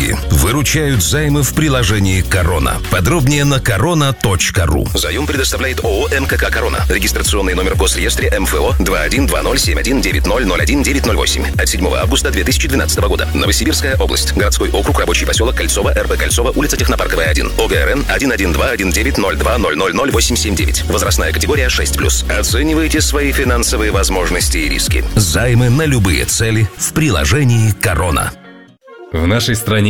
России выручают займы в приложении «Корона». Подробнее на korona.ru. Заем предоставляет ООО МКК «Корона». Регистрационный номер в Госреестре МФО 212071901908 от 7 августа 2012 года. Новосибирская область. Городской округ, рабочий поселок Кольцово, РБ Кольцово, улица Технопарковая, 1. ОГРН 1121902000879. Возрастная категория 6+. Оценивайте свои финансовые возможности и риски. Займы на любые цели в приложении «Корона». В нашей стране